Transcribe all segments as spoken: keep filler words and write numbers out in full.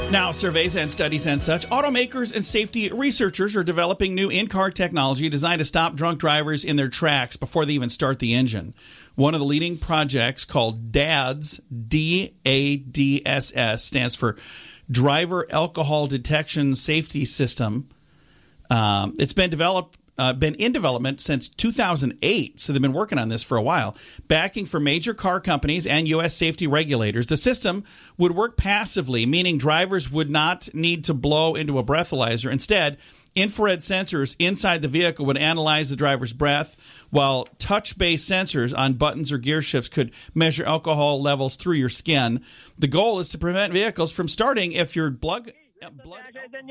Now, surveys and studies and such, automakers and safety researchers are developing new in-car technology designed to stop drunk drivers in their tracks before they even start the engine. One of the leading projects, called DADS, D A D S S, stands for Driver Alcohol Detection Safety System. Um, it's been developed Uh, been in development since two thousand eight, so they've been working on this for a while. Backing for major car companies and U S safety regulators, the system would work passively, meaning drivers would not need to blow into a breathalyzer. Instead, infrared sensors inside the vehicle would analyze the driver's breath, while touch-based sensors on buttons or gear shifts could measure alcohol levels through your skin. The goal is to prevent vehicles from starting if your blood... blood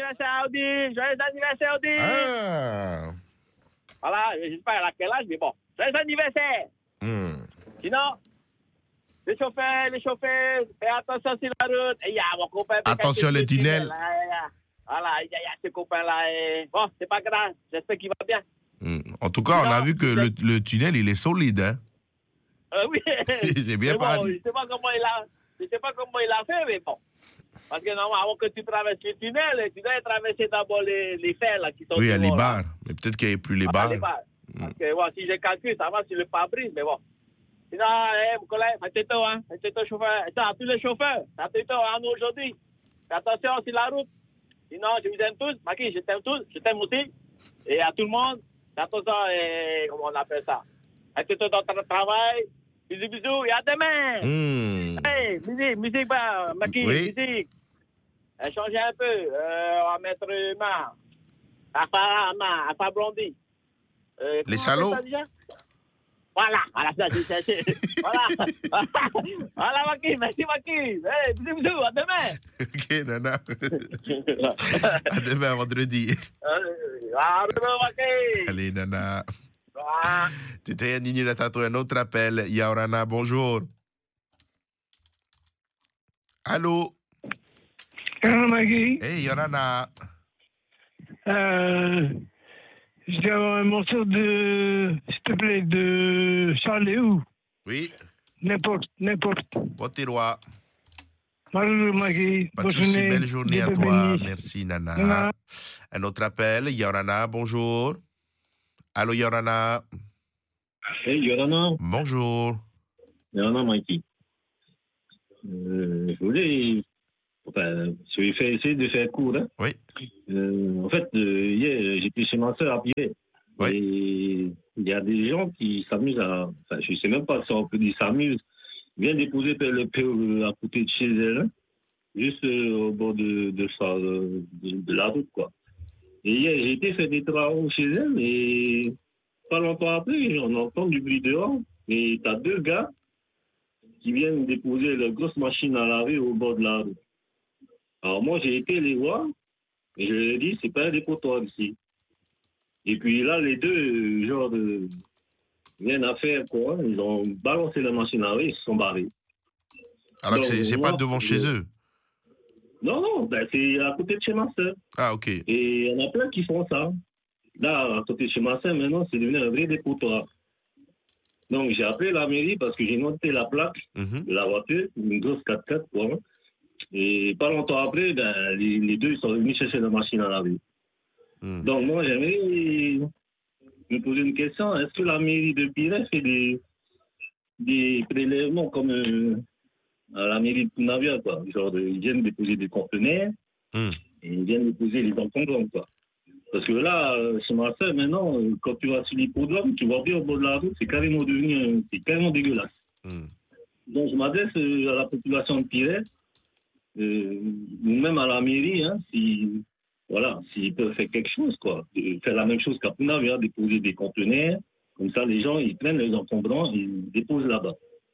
Ah. Voilà, je ne sais pas à quel âge, mais bon. Joyeux anniversaire! Hmm. Sinon, les chauffeurs, les chauffeurs, faites attention sur la route. Il y a mon copain. Attention les tunnels. Voilà, il y a ce copain-là. Bon, c'est pas grave, j'espère qu'il va bien. Hmm. En tout cas, on a vu que le, le tunnel, il est solide. Hein? Euh, oui. C'est bien bon, parti. je ne sais pas comment il a, je sais pas comment il a fait, mais bon. Parce que normalement, avant que tu traverses le tunnel, tu dois traverser d'abord les, les fers là, qui sont Oui, il y a les là. barres. Mais peut-être qu'il n'y avait plus les Ah, barres. les barres. Mm. Parce que bon, si je calcule, ça va sur le pare-brise, mais bon. Sinon, eh, mon collègue, faites-toi, hein. Faites-toi chauffeur. Ça, à tous les chauffeurs, faites-toi à nous aujourd'hui. Faites attention sur la route. Sinon, je vous aime tous. Maki, je t'aime tous. Je t'aime aussi. Et à tout le monde, faites attention, et comment on appelle ça? Faites-toi dans ton travail. Bisous, bisous, et à demain. Mm. Hey, musique, musique, bah, Maki, Oui. musique. Euh, changez un peu. Euh, on va mettre ma. Afa, ma, Afa Blondie. Euh, Les comment on salauds. appelle ça déjà? Voilà, voilà, ça, c'est ça. c'est- Voilà. Voilà, Maki, merci, Maki. Hey, bisous, bisous, à demain. Ok, Nana. À demain, vendredi. Euh, à demain, Maki. Allez, Nana. Ah. T'étais un Nini Latato, un autre appel. Yaorana, bonjour. Allô? Allô, Maggie. Hey, Yorana. Euh, je vais avoir un morceau de, s'il te plaît, de Charlie ou Oui, n'importe, n'importe. Poteroa. Bonjour, Maggie. Pas de Bonne souci, journée. belle journée à Dieu te toi. bénisse. Merci, Nana. Nana. Un autre appel. Yorana, bonjour. Allô, Yorana. Hey, Yorana. Bonjour. Yorana, Mikey. Euh, je voulais. Enfin, je vais faire- essayer de faire court. Hein. Oui. Euh, en fait, euh, hier, j'étais chez ma soeur à Pierre. Oui. Et il y a des gens qui s'amusent à. Enfin, je ne sais même pas si on peut dire s'amusent. Ils viennent déposer le P O à côté de chez elle, hein, juste euh, au bord de, de, sa- de, de la route, quoi. Et hier, j'ai été faire des travaux chez elle et pas longtemps après, on entend du bruit dehors. Et t'as deux gars qui viennent déposer leur grosse machine à laver au bord de la route. Alors moi, j'ai été les voir et je leur ai dit, c'est pas un dépotoir ici. Et puis là, les deux, euh, genre, de, viennent à faire quoi? Ils ont balancé la machine à laver, ils se sont barrés. Alors que Donc, c'est c'est moi, pas devant je- chez eux. Non, non, ben, c'est à côté de chez ma soeur. Ah, ok. Et il y en a plein qui font ça. Là, à côté de chez ma soeur, maintenant, c'est devenu un vrai dépotoir. Donc, j'ai appelé la mairie parce que j'ai noté la plaque Mhm. de la voiture, une grosse quatre-quatre, quoi. Et pas longtemps après, ben, les, les deux ils sont venus chercher la machine à laver. Mm. Donc, moi, j'aimerais me poser une question. Est-ce que la mairie de Piret fait des, des prélèvements comme euh, à la mairie de Punavia, quoi? Genre, de- ils viennent déposer des conteneurs Mm. et ils viennent déposer les encombrants, quoi. Parce que là, euh, chez ma soeur, maintenant, euh, quand tu vas sur l'hippodrome, tu vois bien au bord de la route, c'est carrément devenu, un- c'est carrément dégueulasse. Mm. Donc, je m'adresse euh, à la population de Piret, euh, ou même à la mairie, hein, si, voilà, s'ils peuvent faire quelque chose, quoi. De faire la même chose qu'à Punavia, déposer des conteneurs, comme ça, les gens, ils prennent les encombrants, ils déposent là-bas.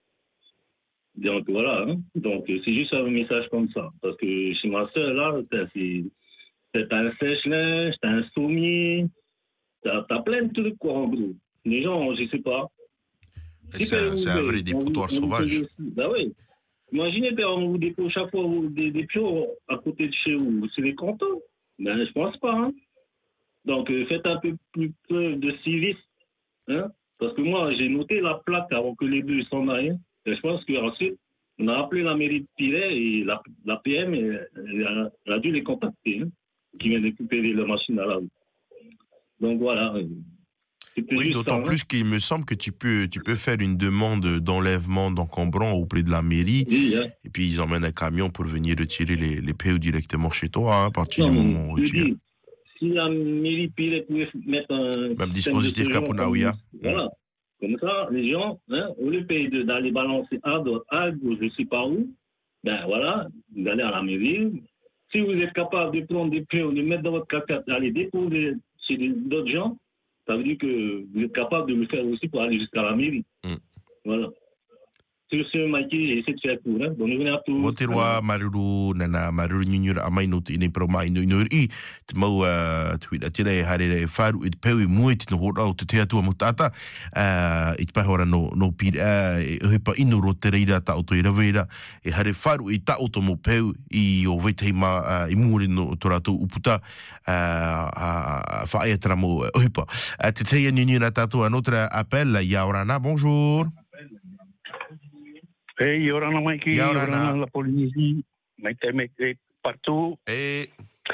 Donc, voilà, hein. Donc, euh, c'est juste un message comme ça. Parce que chez ma soeur, là, t'as- c'est, t'as un sèche-linge, t'as un sommier, t'as, t'as plein de trucs, quoi, en gros. Les gens, je sais pas. Et C'est un, c'est un vrai dépotoir sauvage. Bah oui. Imaginez, ben, on vous dépose chaque fois vous- des, des pions à côté de chez vous. Vous serez content? Ben, je pense pas. Hein. Donc, euh, faites un peu plus preuve de civisme. Hein? Parce que moi, j'ai noté la plaque avant que les deux s'en aillent. Et je pense qu'ensuite, On a appelé la mairie de Piret et la, la P M elle, elle, a, elle a dû les contacter, hein, qui vient récupérer la machine à laver. Donc voilà. Oui, d'autant ça, plus hein. qu'il me semble que tu peux, tu peux faire une demande d'enlèvement d'encombrants auprès de la mairie, oui, hein. Et puis ils emmènent un camion pour venir retirer les, les P O directement chez toi, hein, à partir non, du moment où tu es. Si la mairie Piret pouvait mettre un même dispositif Caponauia. Comme, voilà. Comme ça, les gens, hein, au lieu de d'aller balancer à droite, à gauche, je ne sais pas où, ben voilà, vous allez à la mairie. Si vous êtes capable de prendre des P O, de mettre dans votre carte, d'aller déposer chez d'autres gens, ça veut dire que vous êtes capable de le faire aussi pour aller jusqu'à la mairie. Mm. Voilà. Sur ce, Mikey, j'ai essayé de faire court. Hein. Donc, nous venons à tout. Woterwa, Maruru, Nana, Maruru, Ninyur, Amaino, Tine, Proma, Inu, I, Tmau, Tweet, Atire, Hare, Faru, It Pewi, Muit, no Hora, Teatu, Mutata, It Pahora, no, no Pir, Hipa, Inu, Rotereira, Tauto, Ravera, e Hare Faru, e Tauto, Mopeu, I, o Vetema, Imuri, no Torato, Uputa, Faia Tramo, Hipa. Tetea, Ninyur, Tato, un autre appel, Yaurana, bonjour. Hey, Yorana Mikey, Yorana la Polynésie, Maïté partout. Et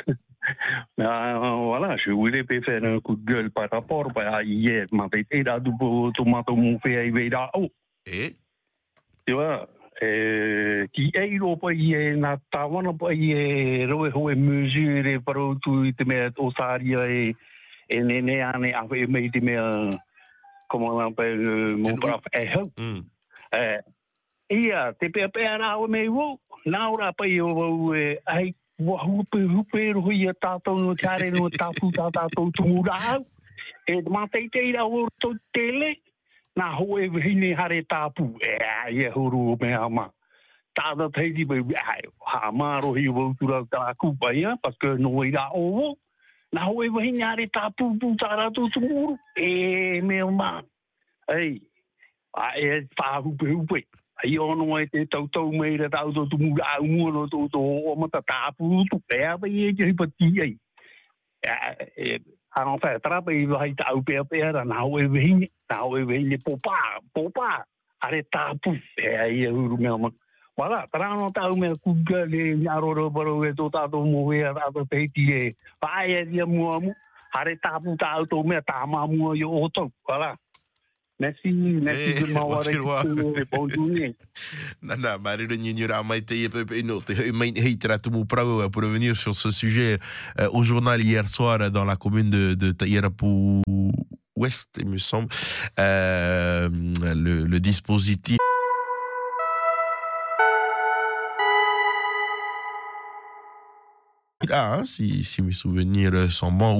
euh, voilà, je voulais faire un coup de gueule par rapport à hier, ma été là, du tomato mon fait arriver là haut. Et tu vois, qui est là pour y na tawana pour y roe hoe mesure pour tout te mettre au saria et et néné ane avec me te mettre comment on appelle mon prof eh eh ia te pe pe ana o me wo na ora pa yo ai wa hu pe hu pe ro ia ta to no tare no ta pu ta ta to tu ra e ma te te ra o to tele na ho e hini hare ta pu e ia ho ru me ama ta da te di be ai ha ma ro hi wo tu ra ta ku pa ia parce que no ira o na ho e hini hare ta pu pu ta ra to tu e me ma ai a e fa hu pe hu pe ai ono e te tau tau mei ra tau tau tumu au mua no tau tau o mata tāpu tu pēa pa i e jahi pati ai. Hanga whai trapa i wahi tau pēa pēa ra nā hoe vihine, nā hoe vihine popā, popā, are tāpu pēa i e huru mea mak. Wala, tarano tau mea kuka le nyaroro paro e tō tātou mohe a tātou teiti e whae e ria mua mu, are tāpu tāu tō mea tāma mua i o tau, wala. Merci, merci de m'avoir écouté. Bonne journée. Nana, Maruru Ninyura Maite Heitratumu Prao pour revenir sur ce sujet euh, au journal hier soir dans la commune de, de Taïrapu Ouest, il me semble. Euh, le, le dispositif. Ah, hein, si, si mes souvenirs sont bons.